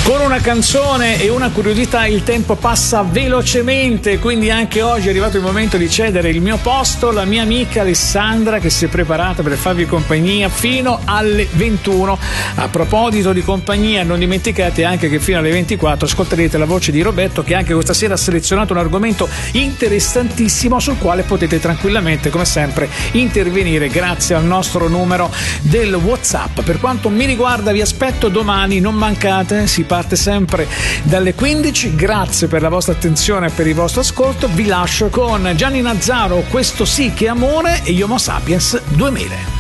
Con una canzone e una curiosità il tempo passa velocemente, quindi anche oggi è arrivato il momento di cedere il mio posto alla mia amica Alessandra, che si è preparata per farvi compagnia fino alle 21. A proposito di compagnia, non dimenticate anche che fino alle 24 ascolterete la voce di Roberto, che anche questa sera ha selezionato un argomento interessantissimo sul quale potete tranquillamente, come sempre, intervenire grazie al nostro numero del WhatsApp. Per quanto mi riguarda vi aspetto domani, non mancate, si parte sempre dalle 15. Grazie per la vostra attenzione e per il vostro ascolto. Vi lascio con Gianni Nazzaro, Questo sì che amore, e Homo Sapiens 2000.